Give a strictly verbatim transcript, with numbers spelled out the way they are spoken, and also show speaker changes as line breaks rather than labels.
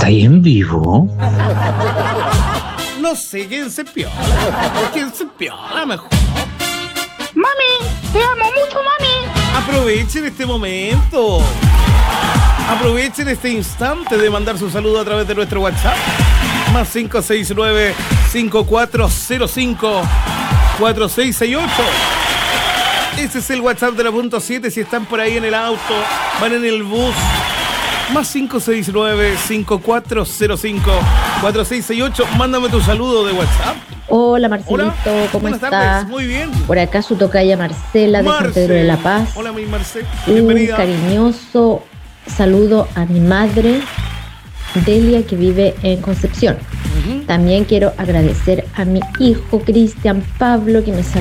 ¿Está ahí en vivo?
No sé quién se piola. ¿Quién se piola mejor?
Mami, te amo mucho, mami.
Aprovechen este momento. Aprovechen este instante de mandar su saludo a través de nuestro WhatsApp. Más cinco seis nueve, cinco cuatro cero cinco, cuatro seis seis ocho. Ese es el WhatsApp de la punto siete. Si están por ahí en el auto, van en el bus. Más cinco seis nueve, cinco cuatro cero cinco, cuatro seis seis ocho. Mándame tu saludo de WhatsApp.
Hola Marcelito,
Hola.
¿cómo
Buenas
estás?
tardes, muy bien.
Por acá su tocaya Marcela de
Marce.
San Pedro de la Paz.
Hola, mi Marce.
Un
Bienvenida.
cariñoso saludo a mi madre Delia, que vive en Concepción.
Uh-huh.
También quiero agradecer a mi hijo Cristian Pablo, que me